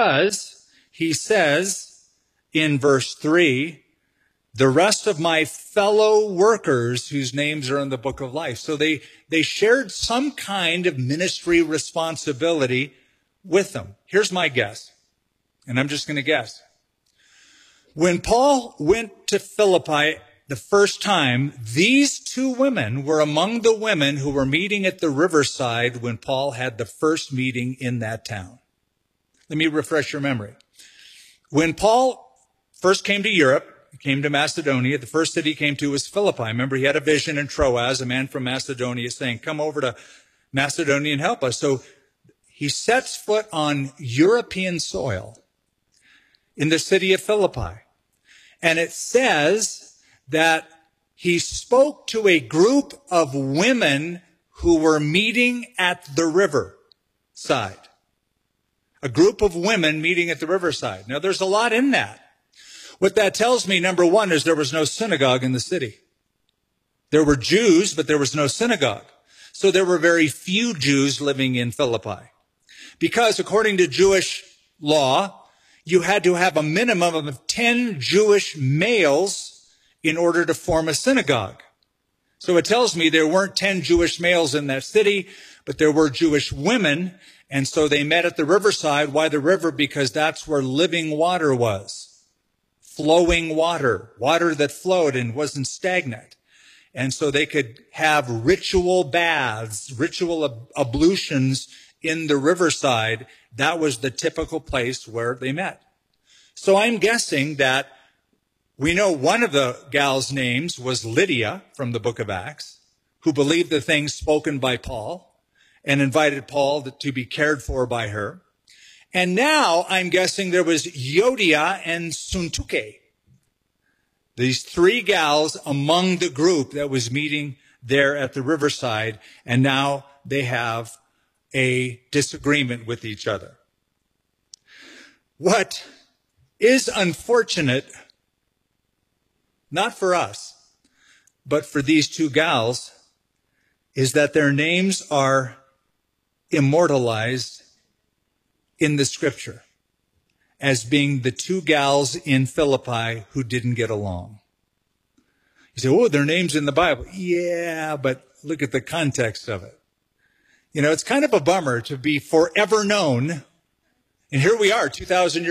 because he says in verse 3, the rest of my fellow workers whose names are in the book of life. So they shared some kind of ministry responsibility with them. Here's my guess, and I'm just going to guess. When Paul went to Philippi the first time, these two women were among the women who were meeting at the riverside when Paul had the first meeting in that town. Let me refresh your memory. When Paul first came to Europe, he came to Macedonia, the first city he came to was Philippi. Remember, he had a vision in Troas, a man from Macedonia saying, come over to Macedonia and help us. So he sets foot on European soil in the city of Philippi. And it says that he spoke to a group of women who were meeting at the riverside. A group of women meeting at the riverside. Now, there's a lot in that. What that tells me, number one, is there was no synagogue in the city. There were Jews, but there was no synagogue. So there were very few Jews living in Philippi. Because according to Jewish law, you had to have a minimum of 10 Jewish males in order to form a synagogue. So it tells me there weren't 10 Jewish males in that city, but there were Jewish women. And so they met at the riverside. Why the river? Because that's where living water was. Flowing water. Water that flowed and wasn't stagnant. And so they could have ritual baths, ritual ablutions in the riverside. That was the typical place where they met. So I'm guessing that we know one of the gals' names was Lydia from the book of Acts, who believed the things spoken by Paul and invited Paul to be cared for by her. And now I'm guessing there was Euodia and Syntyche, these three gals among the group that was meeting there at the riverside, and now they have a disagreement with each other. What is unfortunate, not for us, but for these two gals, is that their names are immortalized in the scripture as being the two gals in Philippi who didn't get along. You say, oh, their name's in the Bible. Yeah, but look at the context of it. You know, it's kind of a bummer to be forever known. And here we are, 2,000 years